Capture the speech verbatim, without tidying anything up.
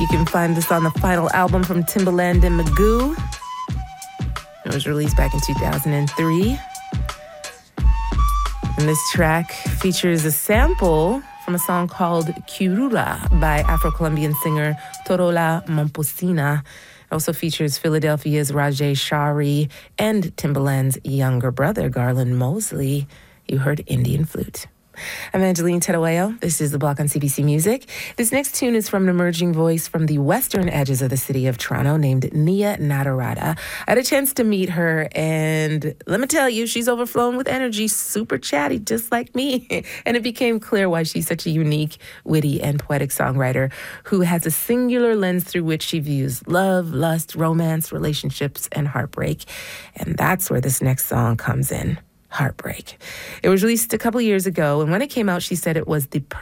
You can find this on the final album from Timbaland and Magoo. It was released back in two thousand three. And this track features a sample from a song called Kirura by Afro-Colombian singer Torola Momposina. It also features Philadelphia's Rajay Shari and Timbaland's younger brother, Garland Mosley. You heard Indian Flute. I'm Angeline Tedaweo. This is The Block on C B C Music. This next tune is from an emerging voice from the western edges of the city of Toronto named Nia Nadarada. I had a chance to meet her, and let me tell you, she's overflowing with energy, super chatty, just like me. And it became clear why she's such a unique, witty, and poetic songwriter who has a singular lens through which she views love, lust, romance, relationships, and heartbreak. And that's where this next song comes in. Heartbreak. It was released a couple years ago, and when it came out, she said it was the